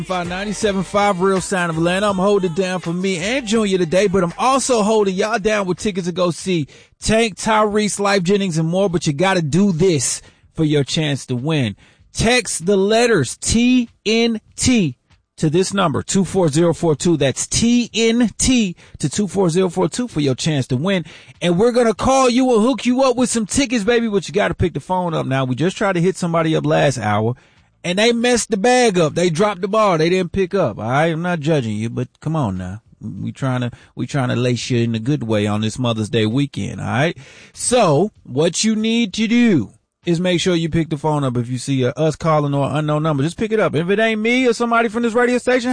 97.5 Real Sound of Atlanta. I'm holding down for me and Junior today, but I'm also holding y'all down with tickets to go see Tank, Tyrese, Life Jennings, and more. But you got to do this for your chance to win. Text the letters TNT to this number, 24042. That's TNT to 24042 for your chance to win. And we're going to call you and hook you up with some tickets, baby, but you got to pick the phone up now. We just tried to hit somebody up last hour, and they messed the bag up. They dropped the ball. They didn't pick up. All right, I'm not judging you, but come on now. We trying to lace you in a good way on this Mother's Day weekend. All right. So what you need to do is make sure you pick the phone up. If you see us calling or unknown number, just pick it up. If it ain't me or somebody from this radio station,